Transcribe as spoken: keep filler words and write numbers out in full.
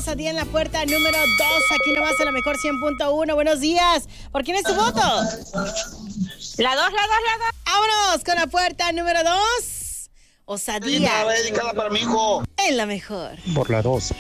Osadía en la puerta número dos. Aquí nomás a la mejor cien punto uno. Buenos días. ¿Por quién es tu voto? La dos, la dos, la dos. Vámonos con la puerta número dos. Osadía. Dedicada para mi hijo. En la mejor. Por la dos.